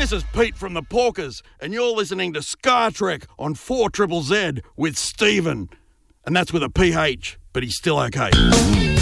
This is Pete from the Porkers, and you're listening to Scar Trek on 4ZZZ with Stephen. And that's with a PH, but he's still okay.